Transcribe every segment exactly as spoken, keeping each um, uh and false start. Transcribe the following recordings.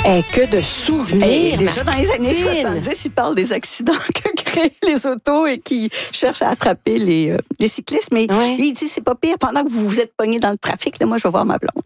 Et que de souvenirs. Et déjà dans les années Martine. soixante-dix, il parle des accidents que créent les autos et qui cherchent à attraper les, euh, les cyclistes. Mais ouais. lui, il dit, c'est pas pire. Pendant que vous vous êtes pognés dans le trafic, là, moi, je vais voir ma blonde.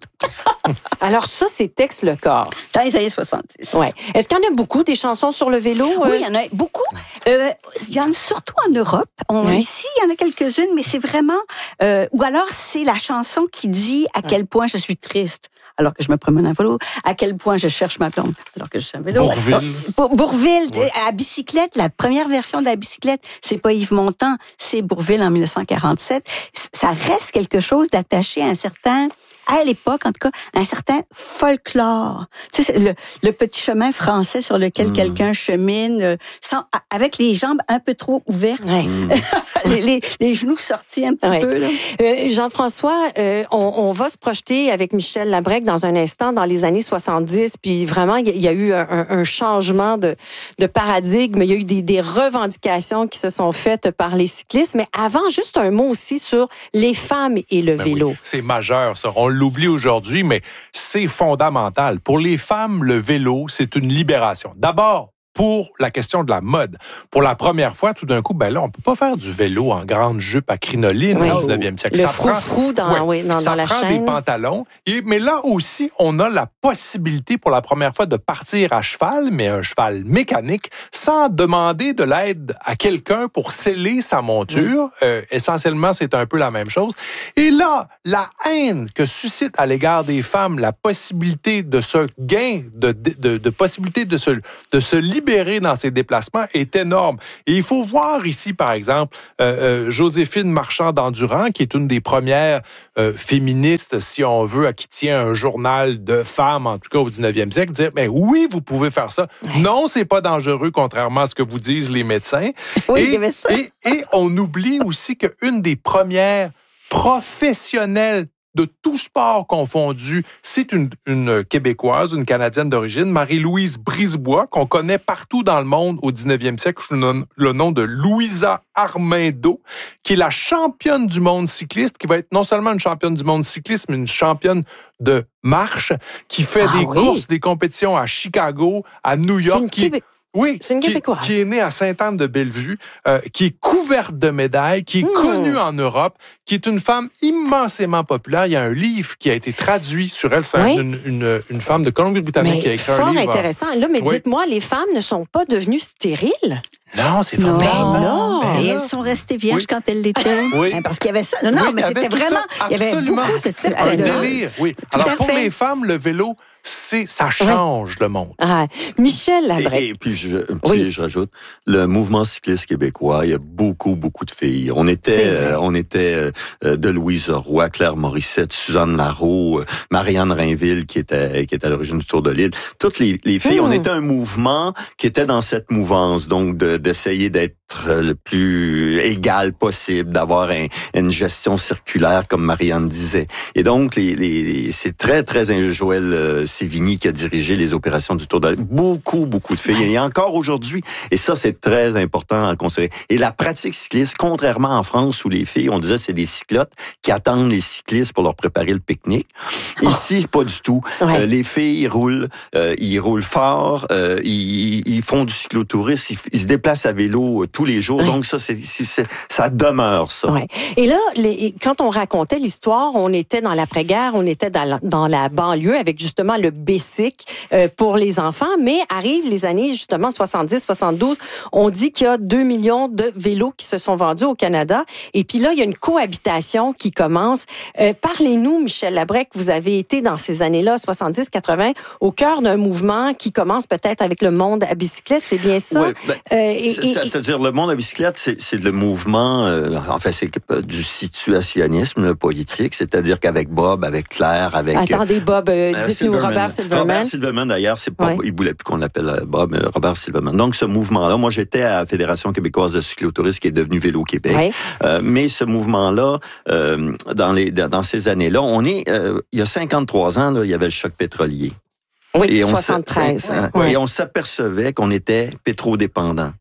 Alors ça, c'est Tex le corps. Dans les années soixante-dix. Ouais. Est-ce qu'il y en a beaucoup des chansons sur le vélo? Oui, il y en a beaucoup. Euh, il y en a surtout en Europe. On, oui. Ici, il y en a quelques-unes, mais c'est vraiment... Euh, ou alors, c'est la chanson qui dit à quel point je suis triste alors que je me promène à vélo, à quel point je cherche ma blonde alors que je suis à vélo. Bourvil. Bour- Bourvil, Ouais. à bicyclette, la première version de la bicyclette, c'est pas Yves Montand, c'est Bourvil en dix-neuf cent quarante-sept. Ça reste quelque chose d'attaché à un certain... à l'époque, en tout cas, un certain folklore. Tu sais, le, le petit chemin français sur lequel mmh. quelqu'un chemine, euh, sans, avec les jambes un peu trop ouvertes, Ouais. les, les, les genoux sortis un petit ouais. peu. Là. Euh, Jean-François, euh, on, on va se projeter avec Michel Labrec dans un instant dans les années soixante-dix, puis vraiment, il y, y a eu un, un changement de, de paradigme, il y a eu des, des revendications qui se sont faites par les cyclistes, mais avant, juste un mot aussi sur les femmes et le Ben vélo. Oui, c'est majeur, ça. On l'oublie aujourd'hui, mais c'est fondamental. Pour les femmes, le vélo, c'est une libération. D'abord, pour la question de la mode. Pour la première fois, tout d'un coup, ben là, on peut pas faire du vélo en grande jupe à crinoline oui. au dix-neuvième siècle. Le ça frou-frou prend, dans, ouais, oui, dans, ça dans la prend chaîne. des pantalons. Et, mais là aussi, on a la possibilité pour la première fois de partir à cheval, mais un cheval mécanique, sans demander de l'aide à quelqu'un pour sceller sa monture. Oui. Euh, essentiellement, c'est un peu la même chose. Et là, la haine que suscite à l'égard des femmes la possibilité de ce gain, de, de, de, de possibilité de se, de se libérer dans ses déplacements est énorme. Et il faut voir ici, par exemple, euh, euh, Joséphine Marchand-d'Endurant, qui est une des premières euh, féministes, si on veut, à qui tient un journal de femmes, en tout cas au dix-neuvième siècle, dire, mais oui, vous pouvez faire ça. Ouais. Non, c'est pas dangereux, contrairement à ce que vous disent les médecins. Oui, et, il y avait ça. Et, et on oublie aussi qu'une des premières professionnelle de tout sport confondu, c'est une, une Québécoise, une Canadienne d'origine, Marie-Louise Brisebois, qu'on connaît partout dans le monde au dix-neuvième siècle sous le nom de Louisa Armando, qui est la championne du monde cycliste, qui va être non seulement une championne du monde cycliste, mais une championne de marche, qui fait ah, des oui. courses, des compétitions à Chicago, à New York, qui... Québé... Oui, c'est une Québécoise. Qui, qui est née à Sainte-Anne-de-Bellevue, euh, qui est couverte de médailles, qui est mmh. connue en Europe, qui est une femme immensément populaire. Il y a un livre qui a été traduit sur elle. C'est oui. une, une, une femme de Colombie-Britannique mais qui a écrit fort un livre. Intéressant. Là, mais oui. dites-moi, les femmes ne sont pas devenues stériles? Non, c'est non. formidable. Ben non. Ben Et là. elles sont restées vierges oui. quand elles l'étaient. Oui. Parce qu'il y avait ça. Non, non oui, mais c'était vraiment... Ça, il y avait absolument. beaucoup de C'est un délire. Oui. Tout Alors, pour fait. les femmes, le vélo, c'est, ça change oui. le monde. Ah, Michel Labrec. Et, et puis, je, puis oui. je rajoute, le mouvement cycliste québécois, il y a beaucoup, beaucoup de filles. On était, euh, on était euh, de Louise Roy, Claire Morissette, Suzanne Larreau, euh, Marianne Rainville, qui était, qui était à l'origine du Tour de l'île. Toutes les, les filles, mmh. on était un mouvement qui était dans cette mouvance, donc de, d'essayer d'être le plus égal possible, d'avoir un, une gestion circulaire, comme Marianne disait. Et donc, les, les, les, c'est très, très Joël euh, Sévigny qui a dirigé les opérations du Tour de l'île. Beaucoup, beaucoup de filles. Et encore aujourd'hui. Et ça, c'est très important à considérer. Et la pratique cycliste, contrairement en France où les filles, on disait c'est des cyclottes qui attendent les cyclistes pour leur préparer le pique-nique. Ici, pas du tout. Ouais. Euh, les filles roulent, euh, ils roulent fort, euh, ils, ils font du cyclotourisme, ils, ils se déplacent à vélo tous les jours. Ouais. Donc ça, c'est, c'est, c'est, ça demeure, ça. Ouais. Et là, les, quand on racontait l'histoire, on était dans l'après-guerre, on était dans la, dans la banlieue avec justement le Bessic euh, pour les enfants, mais arrivent les années justement soixante-dix soixante-douze, on dit qu'il y a deux millions de vélos qui se sont vendus au Canada. Et puis là, il y a une cohabitation qui commence. Euh, parlez-nous, Michel Labrec, vous avez été dans ces années-là, soixante-dix quatre-vingts, au cœur d'un mouvement qui commence peut-être avec le monde à bicyclette, c'est bien ça? Oui, ben, euh, et, c'est, et, c'est-à-dire le monde à bicyclette, c'est, c'est le mouvement, euh, en fait, c'est du situationnisme le politique, c'est-à-dire qu'avec Bob, avec Claire, avec... Attendez, Bob, euh, dites-nous Silverman. Robert Silverman. Robert Silverman, d'ailleurs, c'est pas, ouais. il voulait plus qu'on l'appelle Bob, mais Robert Silverman. Donc, ce mouvement-là, moi, j'étais à la Fédération québécoise de cyclotourisme qui est devenue Vélo Québec. Ouais. Euh, mais ce mouvement-là, euh, dans les, dans ces années-là, on est, euh, il y a cinquante-trois ans, là, il y avait le choc pétrolier. Oui, et soixante-treize. On, ouais. Et on s'apercevait qu'on était pétrodépendant.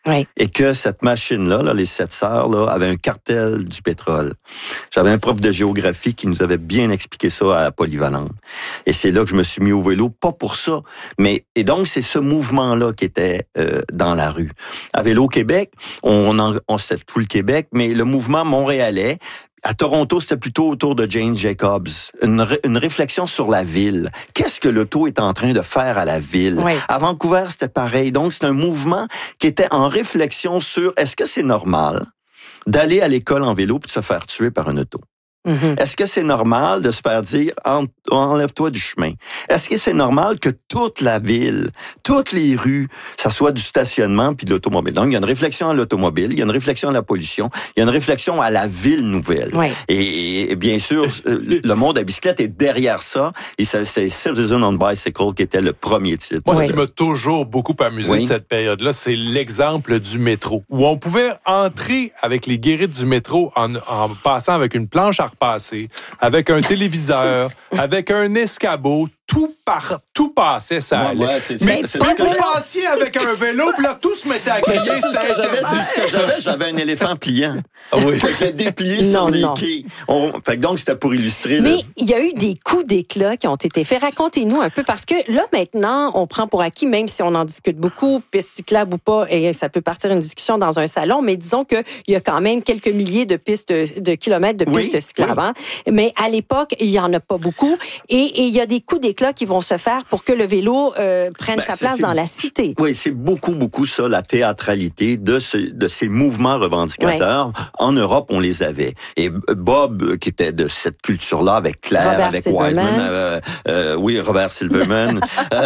Oui. Et que cette machine-là, là, les sept sœurs, là, avait un cartel du pétrole. J'avais un prof de géographie qui nous avait bien expliqué ça à Polyvalente. Et c'est là que je me suis mis au vélo, pas pour ça, mais et donc c'est ce mouvement-là qui était euh, dans la rue. À Vélo Québec, on en, on sait tout le Québec, mais le mouvement montréalais. À Toronto, c'était plutôt autour de Jane Jacobs. Une, ré, une réflexion sur la ville. Qu'est-ce que l'auto est en train de faire à la ville? Oui. À Vancouver, c'était pareil. Donc, c'est un mouvement qui était en réflexion sur est-ce que c'est normal d'aller à l'école en vélo puis de se faire tuer par une auto? Mm-hmm. Est-ce que c'est normal de se faire dire en, enlève-toi du chemin? Est-ce que c'est normal que toute la ville, toutes les rues, ça soit du stationnement puis de l'automobile? Donc, il y a une réflexion à l'automobile, il y a une réflexion à la pollution, il y a une réflexion à la ville nouvelle. Oui. Et, et bien sûr, le monde à bicyclette est derrière ça. Et c'est Citizen on Bicycle qui était le premier titre. Moi, oui. ce qui m'a toujours beaucoup amusé oui. de cette période-là, c'est l'exemple du métro, où on pouvait entrer avec les guérites du métro en, en passant avec une planche à repasser, avec un téléviseur, avec un escabeau. Tout, par, tout passait, ça moi, allait. moi, c'est, mais c'est, plus c'est vous passiez avec un vélo, puis là, tout se mettait à crier. C'est tout ce que j'avais, c'est ce que j'avais. J'avais un éléphant pliant. Ah oui. Que j'ai déplié non, sur les non. quais. On, fait que donc, c'était pour illustrer. Mais le... il y a eu des coups d'éclat qui ont été faits. Racontez-nous un peu, parce que là, maintenant, on prend pour acquis, même si on en discute beaucoup, piste cyclable ou pas, et ça peut partir une discussion dans un salon, mais disons qu'il y a quand même quelques milliers de pistes, de kilomètres de pistes oui, cyclables. oui. Hein? Mais à l'époque, il y en a pas beaucoup. Et il y a des coups d'éclat qui vont se faire pour que le vélo euh, prenne ben, sa place dans la cité. Oui, c'est beaucoup, beaucoup ça, la théâtralité de, ce, de ces mouvements revendicateurs. Ouais. En Europe, on les avait. Et Bob, qui était de cette culture-là, avec Claire, Robert avec Silverman. Wiseman, euh, euh, oui, Robert Silverman,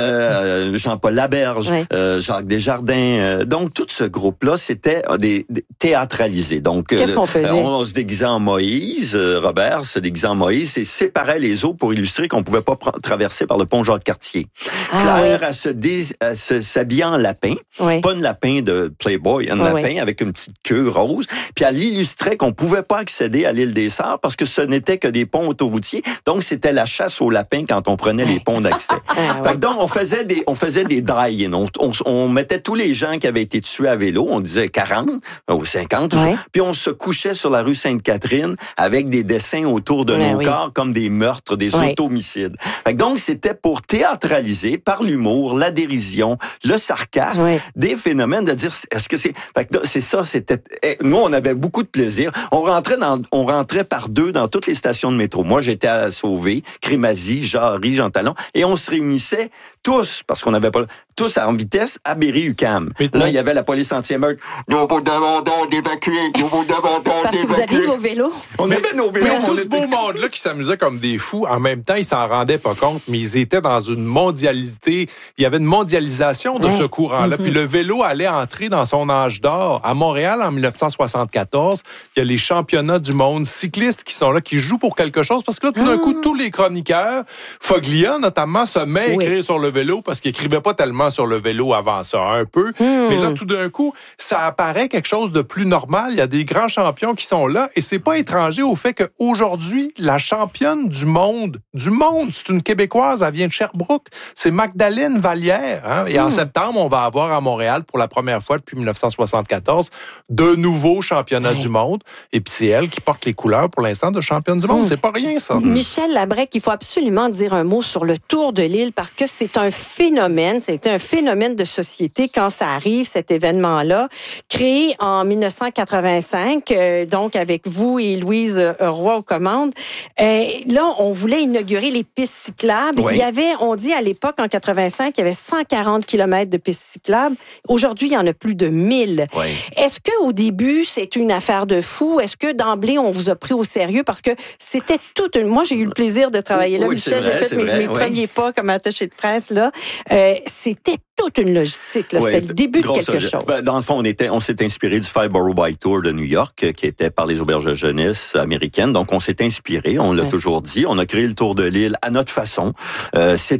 euh, Jean-Paul Laberge, ouais. euh, Jacques Desjardins. Euh, donc, tout ce groupe-là, c'était des, des théâtralisé. Donc, qu'est-ce qu'on faisait? On, on se déguisait en Moïse. Euh, Robert se déguisait en Moïse et séparait les eaux pour illustrer qu'on pouvait pas pr- traverser par le pont Jacques-Cartier. Ah, Claire, oui. elle se dé, elle se, s'habillait en lapin. Oui. Pas un lapin de Playboy, un oui, lapin oui. avec une petite queue rose. Puis elle illustrait qu'on pouvait pas accéder à l'île des Sœurs parce que ce n'était que des ponts autoroutiers. Donc, c'était la chasse aux lapins quand on prenait les ponts d'accès. Ah, fait que donc, on faisait des, on faisait des die-in. On, on, on mettait tous les gens qui avaient été tués à vélo. On disait quarante ou cinquante. Oui. Puis on se couchait sur la rue Sainte-Catherine avec des dessins autour de oui, nos oui. corps comme des meurtres, des oui. automicides. Fait que donc, c'était pour théâtraliser par l'humour, la dérision, le sarcasme, oui. des phénomènes de dire, est-ce que c'est... Fait que c'est ça, c'était... Nous, on avait beaucoup de plaisir. On rentrait dans, on rentrait par deux dans toutes les stations de métro. Moi, j'étais à Sauvé, Crémazie, Jarry, Jean Talon, et on se réunissait tous, parce qu'on n'avait pas... tous en vitesse à Berry-UQAM. Là, il y avait la police anti-émeute. Nous vous demandons d'évacuer. Nous vous demandons d'évacuer. Parce que vous aviez vos vélos. On mais, avait nos vélos. Mais tout ce beau monde-là qui s'amusait comme des fous, en même temps, ils s'en rendaient pas compte, mais ils étaient dans une mondialité. Il y avait une mondialisation de ouais. ce courant-là. Mm-hmm. Puis le vélo allait entrer dans son âge d'or. À Montréal, en dix-neuf cent soixante-quatorze, il y a les championnats du monde cyclistes qui sont là, qui jouent pour quelque chose. Parce que là, tout d'un mm. coup, tous les chroniqueurs, Foglia notamment, se met à écrire oui. sur le vélo parce qu'il écrivait pas tellement sur le vélo avant ça, un peu. Mm. Mais là, tout d'un coup, ça apparaît quelque chose de plus normal. Il y a des grands champions qui sont là et c'est pas étranger au fait qu'aujourd'hui, la championne du monde, du monde, c'est une Québécoise, elle vient de Sherbrooke, c'est Magdalene Vallière. Hein? Et mm. en septembre, on va avoir à Montréal, pour la première fois depuis dix-neuf cent soixante-quatorze, de nouveaux championnats ouais. du monde. Et puis c'est elle qui porte les couleurs pour l'instant de championne du monde. Mm. C'est pas rien, ça. Michel Labrec, il faut absolument dire un mot sur le Tour de l'île parce que c'est un phénomène, c'est un phénomène de société quand ça arrive, cet événement-là, créé en dix-neuf cent quatre-vingt-cinq, euh, donc avec vous et Louise Roy aux commandes. Euh, là, on voulait inaugurer les pistes cyclables. Oui. Il y avait, on dit à l'époque, en quatre-vingt-cinq, il y avait cent quarante kilomètres de pistes cyclables. Aujourd'hui, il y en a plus de mille. Oui. Est-ce qu'au début, c'est une affaire de fou? Est-ce que d'emblée, on vous a pris au sérieux? Parce que c'était toute une... Moi, j'ai eu le plaisir de travailler là, oui, Michel. Vrai, j'ai fait mes, vrai, mes oui. premiers pas comme attaché de presse, là. Euh, c'était toute une logistique, là. Oui, c'était le début de quelque sujet. chose. Ben, dans le fond, on, était, on s'est inspiré du Five Borough Bike Tour de New York, qui était par les auberges de jeunesse américaines. Donc, on s'est inspiré, on l'a ouais. toujours dit. On a créé le Tour de l'île à notre façon. Euh, c'était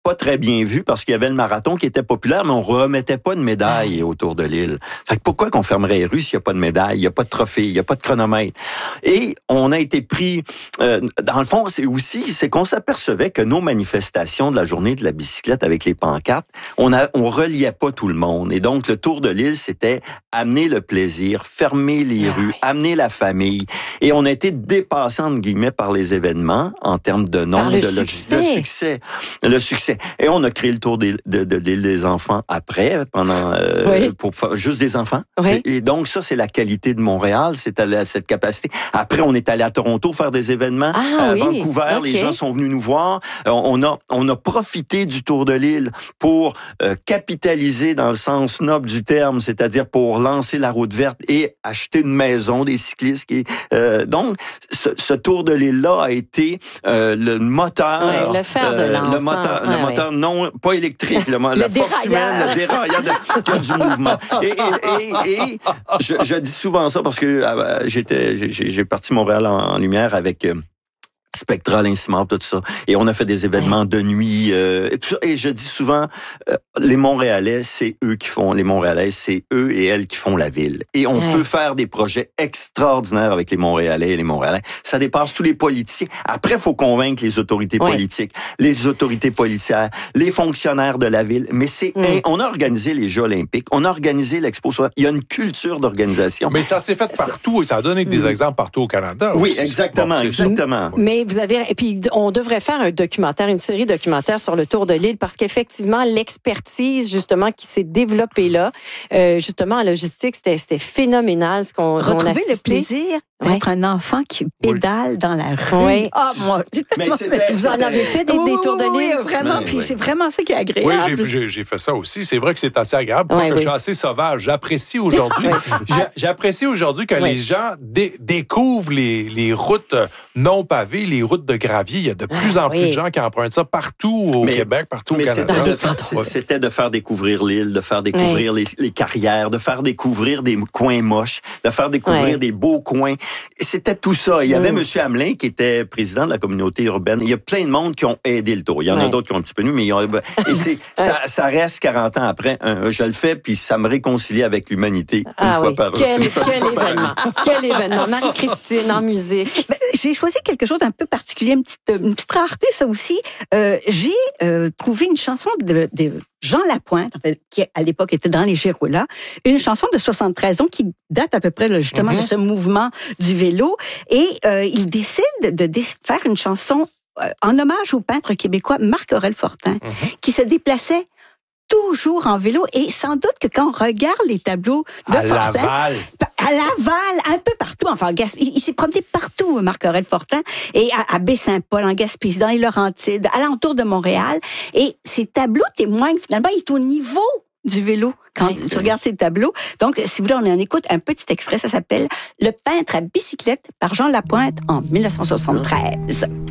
pas très bien vu parce qu'il y avait le marathon qui était populaire, mais on remettait pas de médaille au Tour de l'île. Fait que pourquoi qu'on fermerait les rues s'il y a pas de médaille, il y a pas de trophée, il y a pas de chronomètre? Et on a été pris, euh, dans le fond, c'est aussi, c'est qu'on s'apercevait que nos manifestations de la journée de la bicyclette avec les pancartes, on a, on reliait pas tout le monde. Et donc, le Tour de l'île, c'était amener le plaisir, fermer les rues, amener la famille. Et on a été dépassé, entre guillemets, par les événements en termes de nombre, le de succès. Le, le succès. Le succès. Et on a créé le Tour de, de, de l'île des enfants après, pendant, euh, oui. pour faire juste des enfants. Oui. Et, et donc, ça, c'est la qualité de Montréal, c'est à cette capacité. Après, on est allé à Toronto faire des événements. Ah, à oui. Vancouver, okay. les gens sont venus nous voir. On a, on a profité du Tour de l'île pour euh, capitaliser dans le sens noble du terme, c'est-à-dire pour lancer la route verte et acheter une maison des cyclistes. Qui, euh, donc, ce, ce Tour de l'île-là a été euh, le moteur... Ouais, le fer de euh, lance. Le moteur, ouais, le moteur ouais. non, pas électrique, le, le la force humaine, le dérailleur de, du mouvement. Et, et, et, et je, je dis souvent ça parce que euh, j'étais, j'ai, j'ai parti Montréal en, en lumière avec... Euh, Spectra, l'Incimar, tout ça. Et on a fait des événements de nuit. Euh, et, tout ça. Et je dis souvent, euh, les Montréalais, c'est eux qui font, les Montréalais, c'est eux et elles qui font la ville. Et on ouais. peut faire des projets extraordinaires avec les Montréalais et les Montréalais. Ça dépasse tous les politiciens. Après, il faut convaincre les autorités ouais. politiques, les autorités policières, les fonctionnaires de la ville. Mais c'est, ouais. on a organisé les Jeux olympiques, on a organisé l'Expo. Il y a une culture d'organisation. Mais ça s'est fait partout et ça a donné des mmh. exemples partout au Canada. Oui, aussi. exactement, bon, exactement. Mais vous avez, et puis on devrait faire un documentaire, une série documentaire sur le Tour de l'île parce qu'effectivement l'expertise justement qui s'est développée là, euh, justement en logistique, c'était, c'était phénoménal ce qu'on retrouver on a le plaisir d'être ouais. un enfant qui pédale oui. dans la rue. Oui. Ah oh, moi, mais vous en avez fait des, oui, des tours de l'île, oui, vraiment. Mais, puis oui. c'est vraiment ça qui est agréable. Oui, j'ai, j'ai, j'ai fait ça aussi. C'est vrai que c'est assez agréable. Moi, oui, que oui. je suis assez sauvage. J'apprécie aujourd'hui. J'apprécie aujourd'hui que oui. les gens dé- découvrent les, les routes non pavées, les routes de gravier. Il y a de plus en plus oui. de gens qui empruntent ça partout au mais, Québec, partout au Canada. C'était de, c'était de faire découvrir l'île, de faire découvrir oui. les, les carrières, de faire découvrir des coins moches, de faire découvrir oui. des beaux coins. C'était tout ça. Il y avait mm. M. Hamelin qui était président de la communauté urbaine. Il y a plein de monde qui ont aidé le Tour. Il y en oui. a d'autres qui ont un petit peu mieux, mais ils ont... et c'est, ça, ça reste quarante ans après. Un, je le fais, puis ça me réconcilie avec l'humanité une ah Ah fois oui. par Quel, une quel événement. Quel événement. Marie-Christine, en musique. Ben, j'ai choisi quelque chose d'un peu particulier, une petite, une petite rareté, ça aussi. Euh, j'ai euh, trouvé une chanson de, de Jean Lapointe, en fait, qui à l'époque était dans les Giroulas, une chanson de soixante-treize, donc qui date à peu près là, justement mm-hmm. de ce mouvement du vélo. Et euh, il décide de dé- faire une chanson euh, en hommage au peintre québécois Marc-Aurèle Fortin, mm-hmm. qui se déplaçait toujours en vélo. Et sans doute que quand on regarde les tableaux de à Fortin... Laval. À Laval, un peu partout. Enfin, Gasp... il s'est promené partout, Marc-Aurèle Fortin, et à, à Baie-Saint-Paul, en Gaspésie, dans les Laurentides, alentour de Montréal. Et ces tableaux témoignent, finalement, il est au niveau du vélo quand oui, tu oui. regardes ces tableaux. Donc, si vous voulez, on en écoute un petit extrait. Ça s'appelle « Le peintre à bicyclette » par Jean Lapointe en dix-neuf cent soixante-treize.